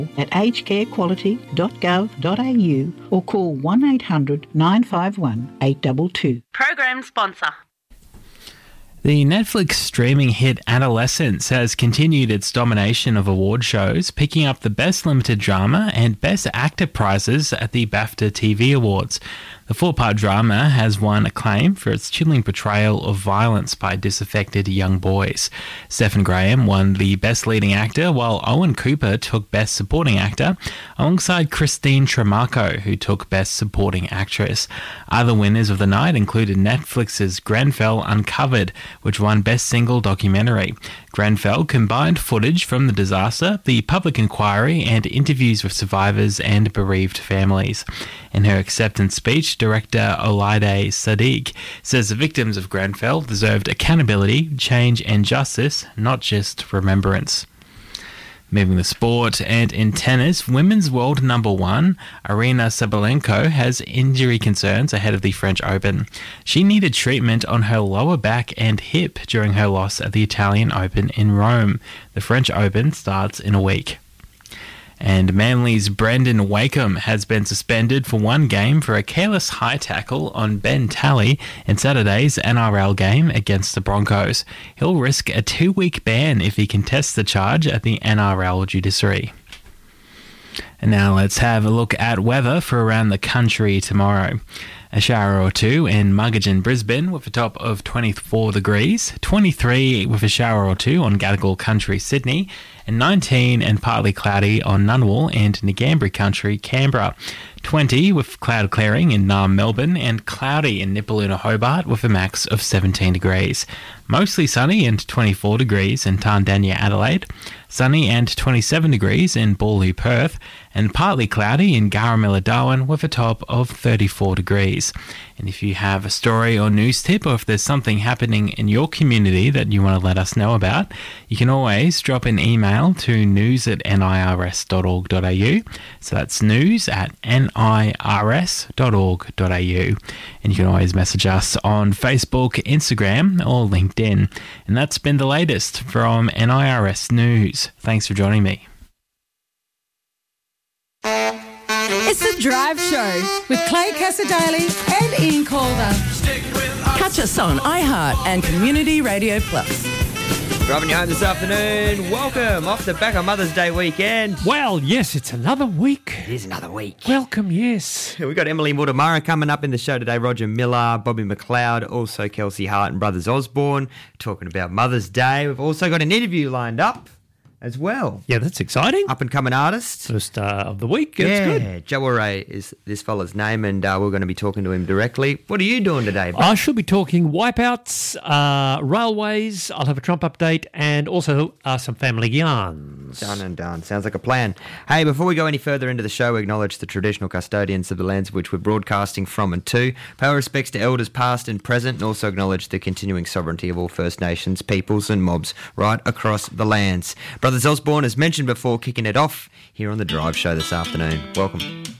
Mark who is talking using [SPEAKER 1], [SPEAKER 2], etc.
[SPEAKER 1] at agecarequality.gov.au or call 1800 951 822.
[SPEAKER 2] Program sponsor.
[SPEAKER 3] The Netflix streaming hit Adolescence has continued its domination of award shows, picking up the Best Limited Drama and Best Actor prizes at the BAFTA TV Awards. The four-part drama has won acclaim for its chilling portrayal of violence by disaffected young boys. Stephen Graham won the Best Leading Actor, while Owen Cooper took Best Supporting Actor, alongside Christine Tremarco, who took Best Supporting Actress. Other winners of the night included Netflix's Grenfell Uncovered, which won Best Single Documentary. Grenfell combined footage from the disaster, the public inquiry, and interviews with survivors and bereaved families. In her acceptance speech, director Olaide Sadiq says the victims of Grenfell deserved accountability, change, and justice, not just remembrance. Moving to sport, and in tennis, women's world number one, Aryna Sabalenka, has injury concerns ahead of the French Open. She needed treatment on her lower back and hip during her loss at the Italian Open in Rome. The French Open starts in a week. And Manly's Brendan Wakeham has been suspended for one game for a careless high tackle on Ben Talley in Saturday's NRL game against the Broncos. He'll risk a 2-week ban if he contests the charge at the NRL judiciary. And now let's have a look at weather for around the country tomorrow. A shower or two in Muggeridge, Brisbane, with a top of 24 degrees, 23 with a shower or two on Gadigal Country, Sydney, and 19 and partly cloudy on Ngunnawal and Ngambri Country, Canberra. 20 with cloud clearing in Naarm, Melbourne, and cloudy in Nipaluna, Hobart, with a max of 17 degrees. Mostly sunny and 24 degrees in Tandanya, Adelaide. Sunny and 27 degrees in Bawley, Perth, and partly cloudy in Garamilla, Darwin, with a top of 34 degrees. And if you have a story or news tip, or if there's something happening in your community that you want to let us know about, you can always drop an email to news@nirs.org.au. So that's news@nirs.org.au. And you can always message us on Facebook, Instagram, or LinkedIn. And that's been the latest from NIRS News. Thanks for joining me.
[SPEAKER 4] It's The Drive Show with Clay Casadale and Ian Calder. Catch us on iHeart and Community Radio Plus.
[SPEAKER 5] Driving you home this afternoon. Welcome off the back of Mother's Day weekend.
[SPEAKER 6] Well, yes, it's another week.
[SPEAKER 5] It is another week.
[SPEAKER 6] Welcome, yes.
[SPEAKER 5] We've got Emily Mutamara coming up in the show today, Roger Miller, Bobby McLeod, also Kelsey Hart and Brothers Osborne, talking about Mother's Day. We've also got an interview lined up as well.
[SPEAKER 6] Yeah, that's exciting.
[SPEAKER 5] Up-and-coming artist.
[SPEAKER 6] First of the week. That's good.
[SPEAKER 5] Yeah, Jawaray is this fella's name, and we're going to be talking to him directly. What are you doing today, Bob?
[SPEAKER 6] I should be talking wipeouts, railways. I'll have a Trump update, and also some family yarns.
[SPEAKER 5] Done and done. Sounds like a plan. Hey, before we go any further into the show, we acknowledge the traditional custodians of the lands which we're broadcasting from and to. Pay our respects to elders past and present, and also acknowledge the continuing sovereignty of all First Nations, peoples and mobs right across the lands. Brothers Osborne, as mentioned before, kicking it off here on The Drive Show this afternoon. Welcome.